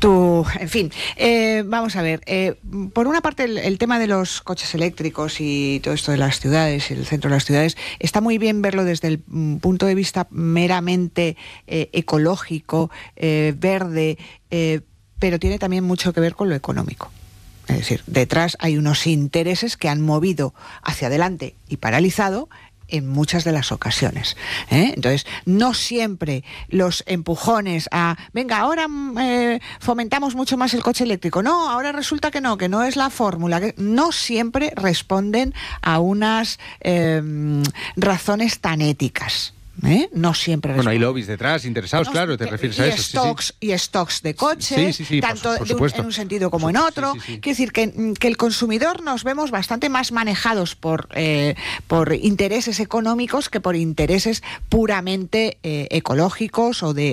En fin, vamos a ver. Por una parte, el tema de los coches eléctricos y todo esto de las ciudades, el centro de las ciudades, está muy bien verlo desde el punto de vista meramente ecológico, verde, pero tiene también mucho que ver con lo económico. Es decir, detrás hay unos intereses que han movido hacia adelante y paralizado en muchas de las ocasiones. Entonces, no siempre los empujones a, venga, ahora fomentamos mucho más el coche eléctrico. No, ahora resulta que no es la fórmula. No siempre responden a unas razones tan éticas. No siempre. Bueno, hay lobbies detrás, interesados, claro, te refieres a eso. Y stocks de coches, tanto en un sentido como en otro. Quiero decir que el consumidor nos vemos bastante más manejados por intereses económicos que por intereses puramente ecológicos o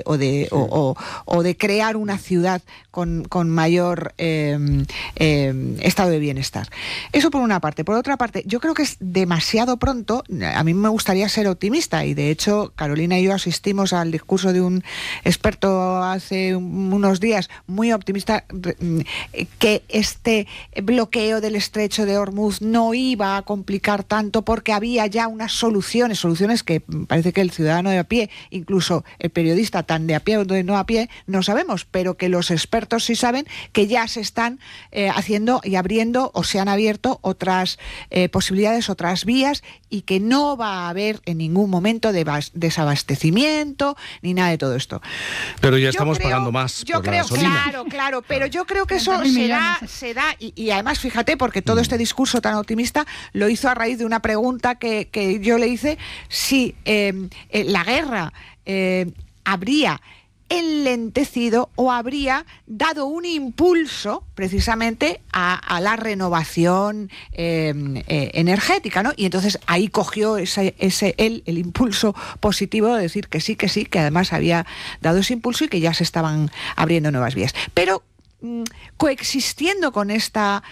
de crear una ciudad con mayor estado de bienestar. Eso por una parte. Por otra parte, yo creo que es demasiado pronto. A mí me gustaría ser optimista y de hecho Carolina y yo asistimos al discurso de un experto hace unos días muy optimista, que este bloqueo del estrecho de Hormuz no iba a complicar tanto porque había ya unas soluciones que parece que el ciudadano de a pie, incluso el periodista tan de a pie o de no a pie, no sabemos, pero que los expertos sí saben que ya se están haciendo y abriendo o se han abierto otras posibilidades, otras vías, y que no va a haber en ningún momento desabastecimiento ni nada de todo esto. Pero ya estamos pagando más por la gasolina. Claro, pero yo creo que eso se da y además fíjate, porque todo este discurso tan optimista lo hizo a raíz de una pregunta que yo le hice, si la guerra habría enlentecido o habría dado un impulso precisamente a la renovación energética, ¿no? Y entonces ahí cogió el impulso positivo de decir que sí, que además había dado ese impulso y que ya se estaban abriendo nuevas vías. Pero coexistiendo con esta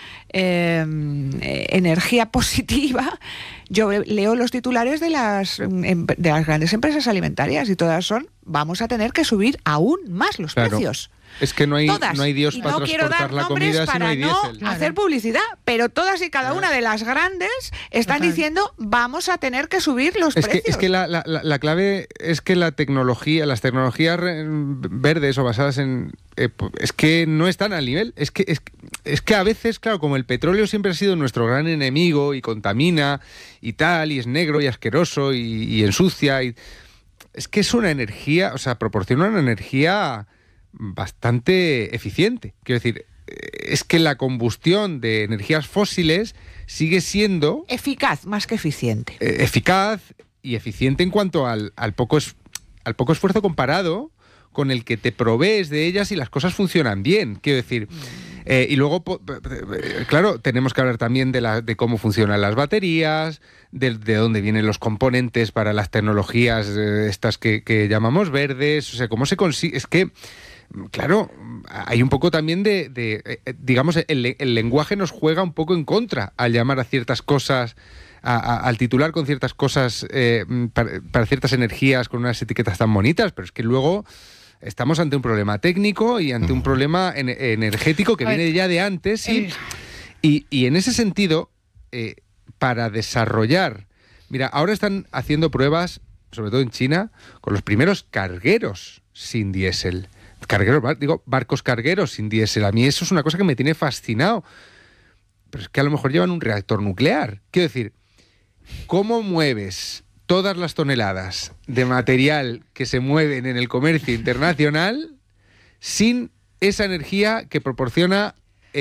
energía positiva, yo leo los titulares de las grandes empresas alimentarias y todas son: vamos a tener que subir aún más los precios. Es que no hay Dios y para transportar la comida si no hay diésel. Hacer publicidad, pero todas y cada una de las grandes están diciendo: vamos a tener que subir los precios. Es que la clave es que las tecnologías verdes o basadas en es que no están al nivel. Es que a veces, claro, como el petróleo siempre ha sido nuestro gran enemigo y contamina y tal, y es negro y asqueroso y ensucia, es que es una energía, o sea, proporciona una energía bastante eficiente. Quiero decir, es que la combustión de energías fósiles sigue siendo eficaz, más que eficiente. Eficaz y eficiente en cuanto al poco esfuerzo comparado con el que te provees de ellas y las cosas funcionan bien. Quiero decir, y luego, claro, tenemos que hablar también de cómo funcionan las baterías, de dónde vienen los componentes para las tecnologías estas que llamamos verdes, o sea, cómo se consigue. Es que, claro, hay un poco también digamos, el lenguaje nos juega un poco en contra al llamar a ciertas cosas, al titular con ciertas cosas, para ciertas energías con unas etiquetas tan bonitas, pero es que luego estamos ante un problema técnico y ante un problema energético que viene ya de antes. Y en ese sentido, para desarrollar... Mira, ahora están haciendo pruebas, sobre todo en China, con los primeros cargueros sin diésel. Barcos cargueros sin diésel. A mí eso es una cosa que me tiene fascinado. Pero es que a lo mejor llevan un reactor nuclear. Quiero decir, ¿cómo mueves todas las toneladas de material que se mueven en el comercio internacional sin esa energía que proporciona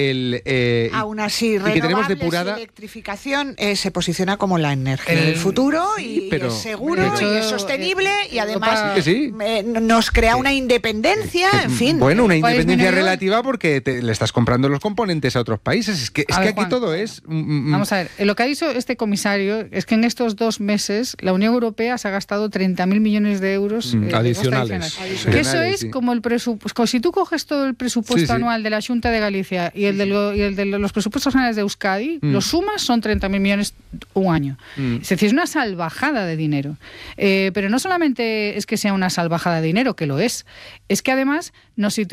aún así, renovables, electrificación se posiciona como la energía del futuro, y es seguro y es sostenible, y además nos crea una independencia, en fin. Bueno, una independencia relativa porque le estás comprando los componentes a otros países. Es que aquí Juan, todo es... Vamos a ver, lo que ha dicho este comisario es que en estos 2 meses la Unión Europea se ha gastado 30.000 millones de euros adicionales. Que eso es como el presupuesto. Si tú coges todo el presupuesto anual de la Xunta de Galicia y el de los presupuestos generales de Euskadi, los sumas son 30.000 millones un año. Es decir, es una salvajada de dinero. Pero no solamente es que sea una salvajada de dinero, que lo es que además nos